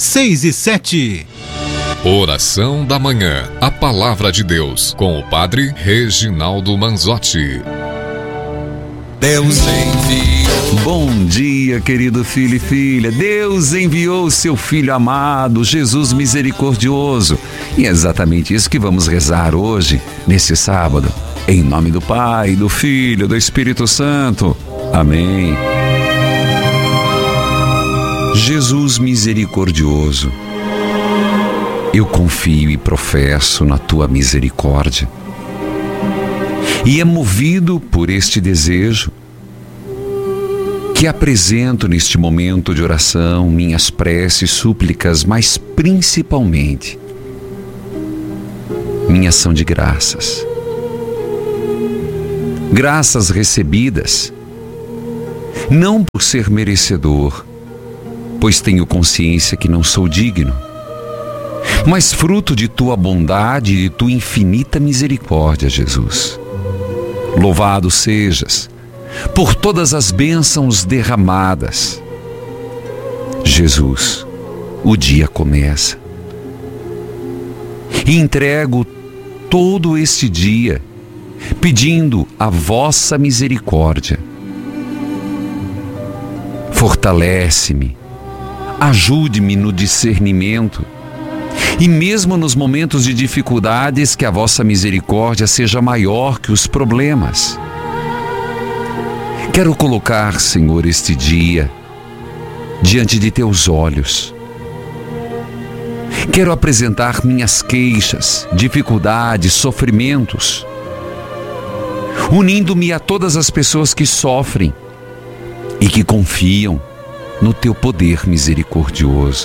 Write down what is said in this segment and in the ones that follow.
6:07. Oração da Manhã. A Palavra de Deus, com o Padre Reginaldo Manzotti. Deus enviou. Bom dia, querido filho e filha. Deus enviou o seu Filho amado, Jesus misericordioso. E é exatamente isso que vamos rezar hoje, nesse sábado. Em nome do Pai, do Filho, do Espírito Santo. Amém. Jesus misericordioso, eu confio e professo na tua misericórdia. E é movido por este desejo que apresento neste momento de oração minhas preces e súplicas, mas principalmente minha ação de graças. Graças recebidas, não por ser merecedor, pois tenho consciência que não sou digno, mas fruto de tua bondade e de tua infinita misericórdia, Jesus. Louvado sejas por todas as bênçãos derramadas. Jesus, o dia começa. E entrego todo este dia pedindo a vossa misericórdia. Fortalece-me, ajude-me no discernimento e mesmo nos momentos de dificuldades, que a vossa misericórdia seja maior que os problemas. Quero colocar, Senhor, este dia diante de teus olhos. Quero apresentar minhas queixas, dificuldades, sofrimentos, unindo-me a todas as pessoas que sofrem e que confiam no teu poder misericordioso.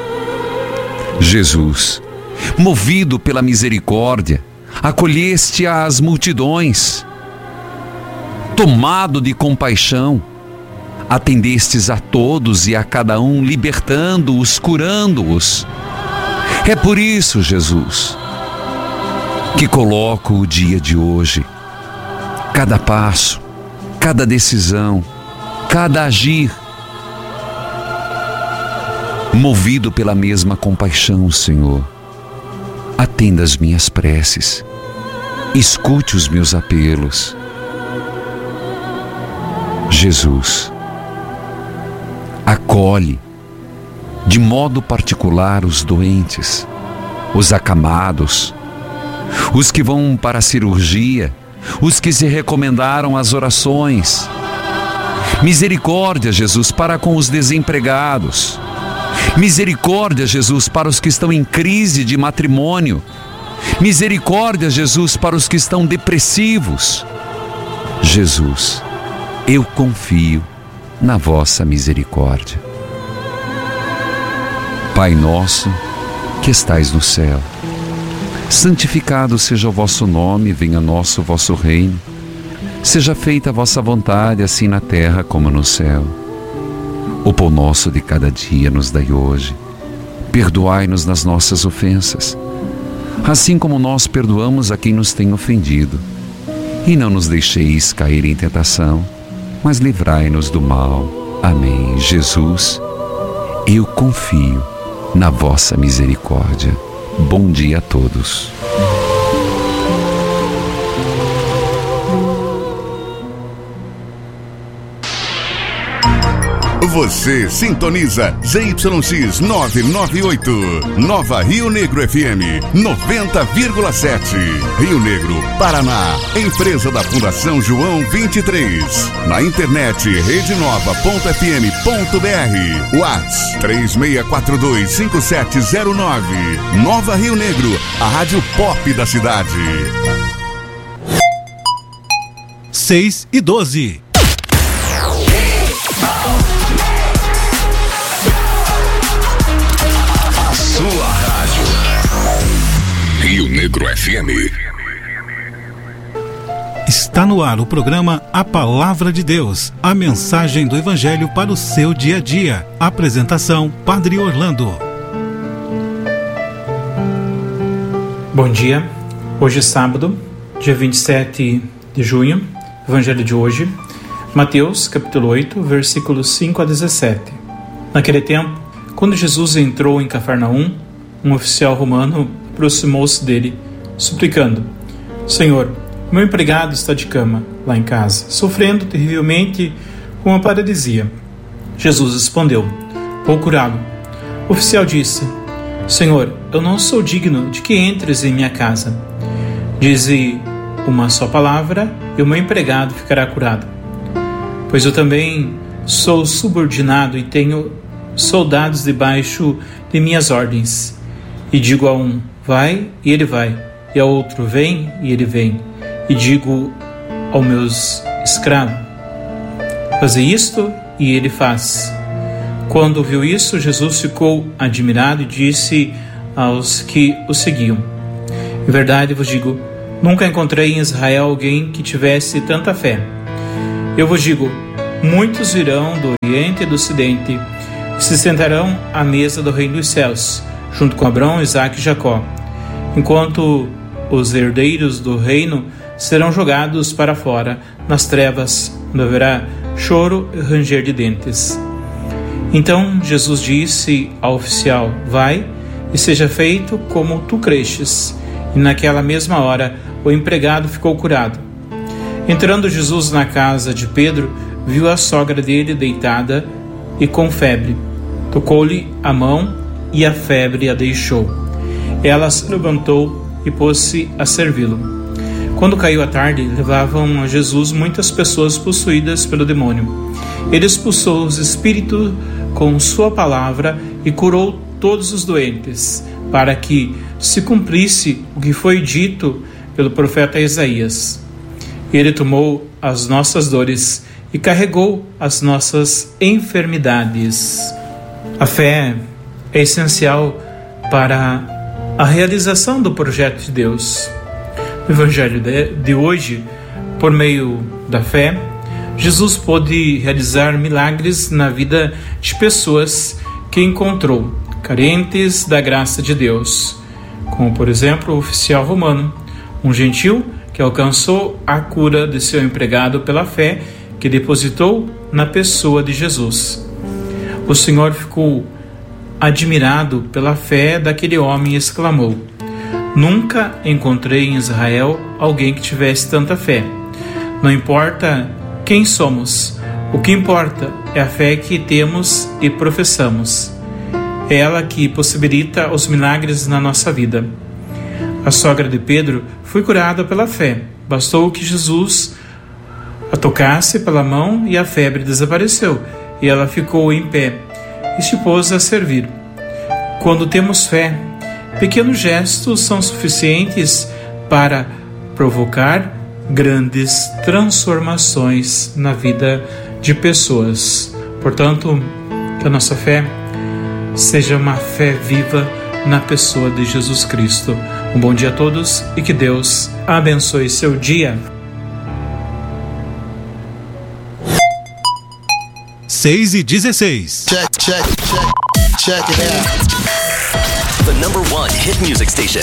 Jesus, movido pela misericórdia, acolheste as multidões. Tomado de compaixão, atendestes a todos e a cada um, libertando-os, curando-os. É por isso, Jesus, que coloco o dia de hoje, cada passo, cada decisão, cada agir, movido pela mesma compaixão, Senhor. Atenda as minhas preces, escute os meus apelos. Jesus, acolhe de modo particular os doentes, os acamados, os que vão para a cirurgia, os que se recomendaram às orações. Misericórdia, Jesus, para com os desempregados. Misericórdia, Jesus, para os que estão em crise de matrimônio. Misericórdia, Jesus, para os que estão depressivos. Jesus, eu confio na vossa misericórdia. Pai nosso, que estais no céu, santificado seja o vosso nome, venha a nós o vosso reino. Seja feita a vossa vontade, assim na terra como no céu. O pão nosso de cada dia nos dai hoje. Perdoai-nos nas nossas ofensas, assim como nós perdoamos a quem nos tem ofendido. E não nos deixeis cair em tentação, mas livrai-nos do mal. Amém. Jesus, eu confio na vossa misericórdia. Bom dia a todos. Você sintoniza ZYX 998, Nova Rio Negro FM 90,7. Rio Negro, Paraná. Empresa da Fundação João 23. Na internet redenova.fm.br. WhatsApp 36425709. Nova Rio Negro, a rádio pop da cidade. 6:12. Sua rádio Rio Negro FM. Está no ar o programa A Palavra de Deus, a mensagem do Evangelho para o seu dia a dia. Apresentação, Padre Orlando. Bom dia, hoje é sábado, dia 27 de junho, Evangelho de hoje, Mateus capítulo 8, versículos 5 a 17. Naquele tempo, Quando Jesus entrou em Cafarnaum, um oficial romano aproximou-se dele, suplicando: Senhor, meu empregado está de cama lá em casa, sofrendo terrivelmente com uma paralisia. Jesus respondeu: Vou curá-lo. O oficial disse: Senhor, eu não sou digno de que entres em minha casa. Dize uma só palavra e o meu empregado ficará curado. Pois eu também sou subordinado e tenho soldados debaixo de minhas ordens. E digo a um: vai, e ele vai, e ao outro: vem, e ele vem. E digo aos meus escravos: fazei isto, e ele faz. Quando ouviu isso, Jesus ficou admirado e disse aos que o seguiam: em verdade vos digo, nunca encontrei em Israel alguém que tivesse tanta fé. Eu vos digo, muitos virão do Oriente e do Ocidente e se sentarão à mesa do reino dos céus, junto com Abraão, Isaque e Jacó, enquanto os herdeiros do reino serão jogados para fora, nas trevas, onde haverá choro e ranger de dentes. Então Jesus disse ao oficial: vai e seja feito como tu crestes. E naquela mesma hora o empregado ficou curado. Entrando Jesus na casa de Pedro, viu a sogra dele deitada e com febre. Tocou-lhe a mão e a febre a deixou. Ela se levantou e pôs-se a servi-lo. Quando caiu a tarde, levavam a Jesus muitas pessoas possuídas pelo demônio. Ele expulsou os espíritos com sua palavra e curou todos os doentes, para que se cumprisse o que foi dito pelo profeta Isaías. Ele tomou as nossas dores e carregou as nossas enfermidades. A fé é essencial para a realização do projeto de Deus. No Evangelho de hoje, por meio da fé, Jesus pôde realizar milagres na vida de pessoas que encontrou, carentes da graça de Deus, como por exemplo o oficial romano, um gentil que alcançou a cura de seu empregado pela fé que depositou na pessoa de Jesus. O Senhor ficou admirado pela fé daquele homem e exclamou: nunca encontrei em Israel alguém que tivesse tanta fé. Não importa quem somos, o que importa é a fé que temos e professamos. É ela que possibilita os milagres na nossa vida. A sogra de Pedro foi curada pela fé. Bastou que Jesus a tocasse pela mão e a febre desapareceu, e ela ficou em pé e se pôs a servir. Quando temos fé, pequenos gestos são suficientes para provocar grandes transformações na vida de pessoas. Portanto, que a nossa fé seja uma fé viva na pessoa de Jesus Cristo. Um bom dia a todos e que Deus abençoe seu dia. 6:16. Check it out. The number one hit music station.